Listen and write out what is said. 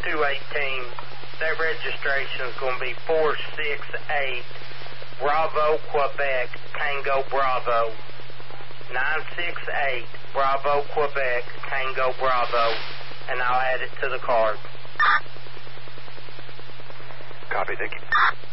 team, their registration is going to be 468 Bravo, Quebec, Tango, Bravo. 968 Bravo, Quebec, Tango, Bravo, and I'll add it to the card. Copy, thank you.